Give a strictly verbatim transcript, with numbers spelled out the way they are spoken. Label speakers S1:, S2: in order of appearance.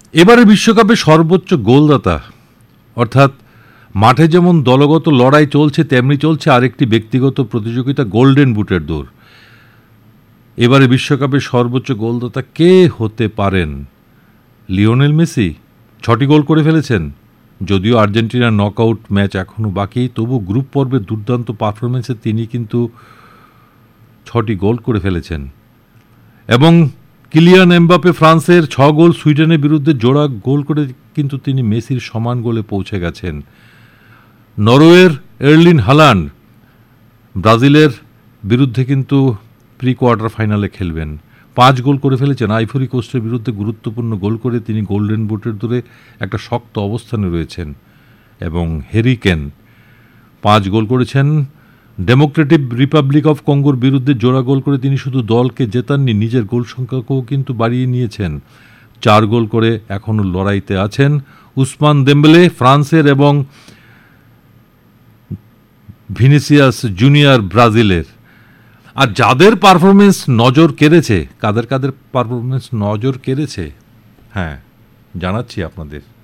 S1: এবারে বিশ্বকাপে সর্বোচ্চ গোলদাতা, অর্থাৎ মাঠে যেমন দলগত লড়াই চলছে তেমনি চলছে আরেকটি ব্যক্তিগত প্রতিযোগিতা, গোল্ডেন বুটের দৌড়। এবারে বিশ্বকাপে সর্বোচ্চ গোলদাতা কে হতে পারেন? লিওনেল মেসি ছটি গোল করে ফেলেছেন। যদিও আর্জেন্টিনার নকআউট ম্যাচ এখনও বাকি, তবু গ্রুপ পর্বে দুর্দান্ত পারফরমেন্সে তিনি কিন্তু ছটি গোল করে ফেলেছেন। এবং কিলিয়ান এমবাপে ফ্রান্সের ছ গোল, সুইডেনের বিরুদ্ধে জোড়া গোল করে কিন্তু তিনি মেসির সমান গোলে পৌঁছে গেছেন। নরওয়ের এর্লিন হালান্ড ব্রাজিলের বিরুদ্ধে কিন্তু প্রি কোয়ার্টার ফাইনালে খেলবেন, পাঁচ গোল করে ফেলেছেন। আইভরি কোস্টের বিরুদ্ধে গুরুত্বপূর্ণ গোল করে তিনি গোল্ডেন বুটের দৌড়ে একটা শক্ত অবস্থানে রয়েছেন। এবং হ্যারি কেন পাঁচ গোল করেছেন। ডেমোক্রেটিক রিপাবলিক অফ কঙ্গোর বিরুদ্ধে জোড়া গোল করে তিনি শুধু দলকে জেতাননি, নিজের গোল সংখ্যাকেও কিন্তু বাড়িয়ে নিয়েছেন, চার গোল করে এখনও লড়াইতে আছেন। উসমান দেম্বেলে ফ্রান্সের এবং ভিনিসিয়াস জুনিয়র ব্রাজিলের। আর যাদের পারফরমেন্স নজর কেড়েছে, কাদের কাদের পারফরমেন্স নজর কেড়েছে, হ্যাঁ জানাচ্ছি আপনাদের।